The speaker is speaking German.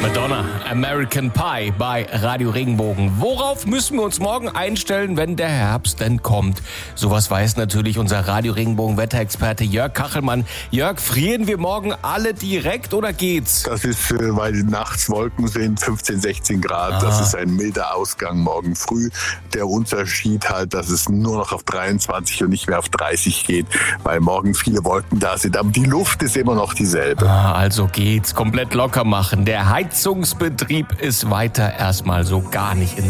Madonna, American Pie bei Radio Regenbogen. Worauf müssen wir uns morgen einstellen, wenn der Herbst denn kommt? Sowas weiß natürlich unser Radio Regenbogen Wetterexperte Jörg Kachelmann. Jörg, frieren wir morgen alle direkt oder geht's? Das ist, weil nachts Wolken sind, 15, 16 Grad. Das ist ein milder Ausgang morgen früh. Der Unterschied halt, dass es nur noch auf 23 und nicht mehr auf 30 geht, weil morgen viele Wolken da sind. Aber die Luft ist immer noch dieselbe. Also geht's. Komplett locker machen. Der Heizungsbetrieb ist weiter erstmal so gar nicht in